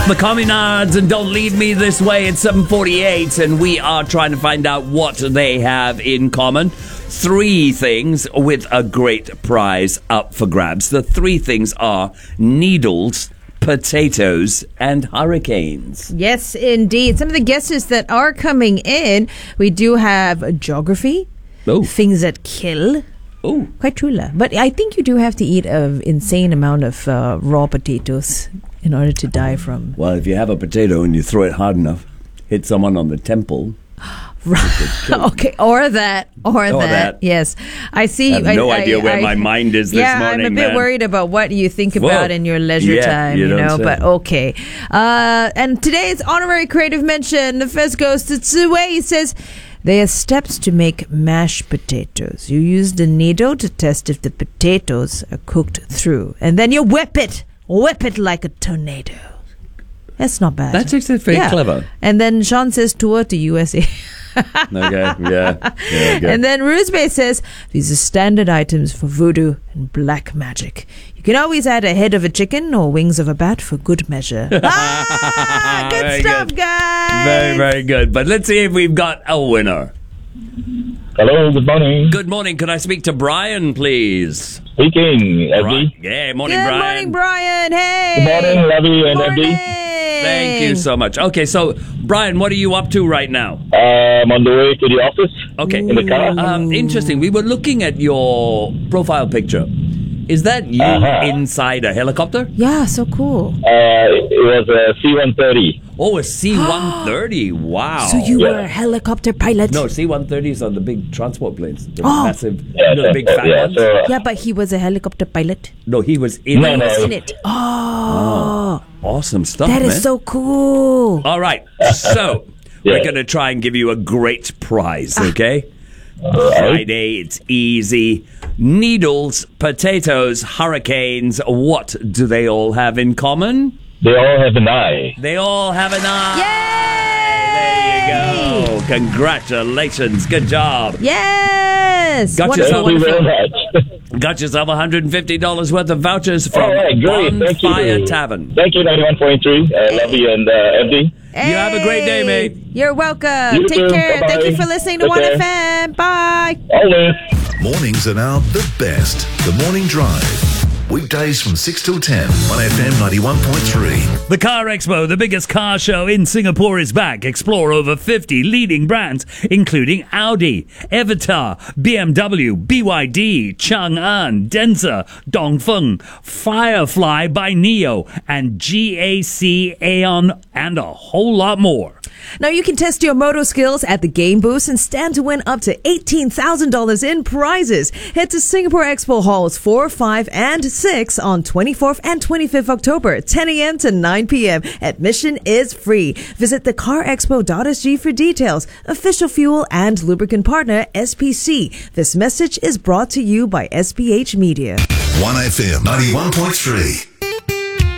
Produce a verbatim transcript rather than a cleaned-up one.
the Communards and Don't Lead Me This Way at seven forty-eight, and we are trying to find out what they have in common. Three things with a great prize up for grabs. The three things are needles, potatoes, and hurricanes. Yes, indeed. Some of the guesses that are coming in, we do have geography, Oh. things that kill. Oh. Quite true, lah. But I think you do have to eat an insane amount of uh, raw potatoes in order to die from. Well, if you have a potato and you throw it hard enough, hit someone on the temple. Okay, or that, or, Or that. that. Yes, I see. I have no I, idea I, where I, my mind is this yeah, morning, I'm a bit man. worried about what you think Whoa. about in your leisure Yeah, time, you you, don't know. say. But okay. Uh, and today's honorary creative mention, the first goes to Tsuwei. He says, there are steps to make mashed potatoes. You use the needle to test if the potatoes are cooked through, and then you whip it, whip it like a tornado. That's not bad. That's actually very Yeah. clever. And then Sean says, tour to U S A. Okay, yeah. yeah okay. And then Ruzbe says, these are standard items for voodoo and black magic. You can always add a head of a chicken or wings of a bat for good measure. ah, good Very stuff, good. guys. Very, very good. But let's see if we've got a winner. Hello, good morning. Good morning. Could I speak to Brian, please? Speaking, F D. Right. Yeah, morning, Good Brian. morning, Brian. Hey. Good morning, Lovey and F D. Morning. Thank you so much. Okay, so, Brian, what are you up to right now? I'm on the way to the office. Okay. In the car. Um, interesting. We were looking at your profile picture. Is that you Uh-huh. inside a helicopter? Yeah, so cool. Uh, it was a C one thirty. Oh, a C one thirty. Wow. So you Yeah. were a helicopter pilot? No, C one thirties are the big transport planes. The Oh. massive, Yeah, you know, the big fat yeah, ones. so, Yeah, but he was a helicopter pilot. No, he was in No, it. no. In it. Oh, Awesome stuff, that man. is so cool. All right. So, Yeah. we're going to try and give you a great prize, okay? Alright. Friday, it's easy. Needles, potatoes, hurricanes. What do they all have in common? They all have an eye. They all have an eye. Yay! There you go. Congratulations. Good job. Yes. Got Wonderful, yourself- Thank you very wonderful. much. Got yourself one hundred fifty dollars worth of vouchers from All right, great. Thank Bonfire you. Tavern. Thank you, ninety-one point three. Uh, Lovey and uh, F D. You have a great day, mate. You're welcome. You Take too. care. Thank you Bye-bye. for listening to Take one care. F M. Bye. Always. Mornings are now the best. The Morning Drive. Weekdays from six till ten. one F M ninety-one point three. The Car Expo, the biggest car show in Singapore, is back. Explore over fifty leading brands, including Audi, Avatar, B M W, B Y D, Chang'an, Denza, Dongfeng, Firefly by Neo, and G A C Aeon, and a whole lot more. Now you can test your moto skills at the Game Boost and stand to win up to eighteen thousand dollars in prizes. Head to Singapore Expo Halls four, five, and six on twenty-fourth and twenty-fifth October, ten a.m. to nine p.m. Admission is free. Visit the car expo dot s g for details. Official fuel and lubricant partner S P C. This message is brought to you by S P H Media. one F M ninety-one point three.